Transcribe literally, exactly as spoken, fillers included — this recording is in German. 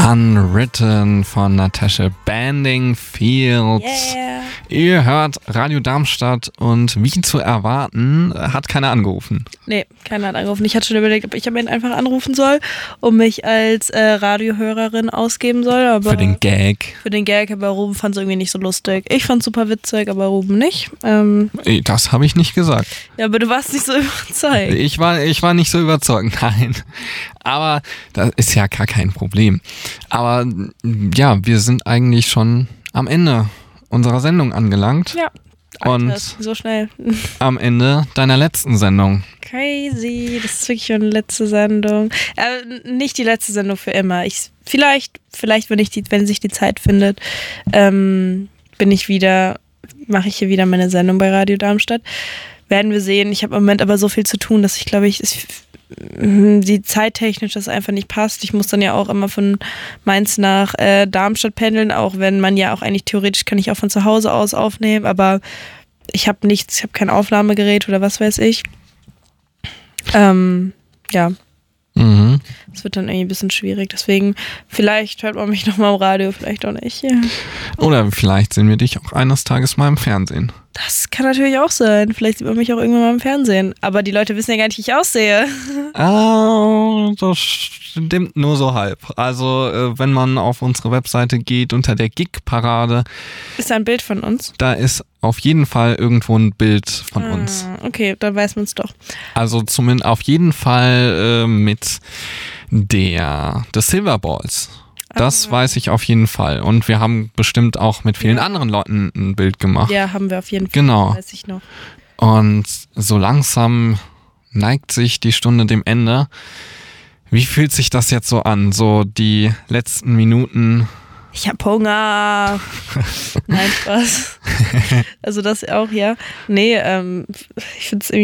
Unwritten von Natasha Bedingfield. Yeah. Ihr hört Radio Darmstadt und wie zu erwarten, hat keiner angerufen. Nee, keiner hat angerufen. Ich hatte schon überlegt, ob ich am Ende einfach anrufen soll und mich als äh, Radiohörerin ausgeben soll. Aber für den Gag. Für den Gag, aber Ruben fand es irgendwie nicht so lustig. Ich fand es super witzig, aber Ruben nicht. Ähm, das habe ich nicht gesagt. Ja, aber du warst nicht so überzeugt. Ich war, ich war nicht so überzeugt, nein. Aber das ist ja gar kein Problem. Aber ja, wir sind eigentlich schon am Ende unserer Sendung angelangt. Ja, Alter, und so schnell. Am Ende deiner letzten Sendung. Crazy, das ist wirklich schon die letzte Sendung. Äh, nicht die letzte Sendung für immer. Ich, vielleicht, vielleicht, wenn ich die, wenn sich die Zeit findet, ähm, bin ich wieder, mache ich hier wieder meine Sendung bei Radio Darmstadt. Werden wir sehen. Ich habe im Moment aber so viel zu tun, dass ich glaube ich, es, die zeittechnisch das einfach nicht passt. Ich muss dann ja auch immer von Mainz nach äh, Darmstadt pendeln, auch wenn man ja auch eigentlich theoretisch kann ich auch von zu Hause aus aufnehmen, aber ich habe nichts, ich habe kein Aufnahmegerät oder was weiß ich. Ähm, ja. Mhm. Das wird dann irgendwie ein bisschen schwierig. Deswegen, vielleicht hört man mich nochmal im Radio, vielleicht auch nicht. Ja. Oder vielleicht sehen wir dich auch eines Tages mal im Fernsehen. Das kann natürlich auch sein. Vielleicht sieht man mich auch irgendwann mal im Fernsehen. Aber die Leute wissen ja gar nicht, wie ich aussehe. Ah, das stimmt nur so halb. Also, äh, wenn man auf unsere Webseite geht, unter der Gig-Parade. Ist da ein Bild von uns? Da ist auf jeden Fall irgendwo ein Bild von ah, uns. Okay, dann weiß man es doch. Also zumindest auf jeden Fall äh, mit der The Silver Balls. Das ah. weiß ich auf jeden Fall. Und wir haben bestimmt auch mit vielen ja. anderen Leuten ein Bild gemacht. Ja, haben wir auf jeden Fall. Genau. Das weiß ich noch. Und so langsam neigt sich die Stunde dem Ende. Wie fühlt sich das jetzt so an? So die letzten Minuten. Ich hab Hunger. Nein, Spaß. Also das auch, ja. Nee, ähm, ich find's irgendwie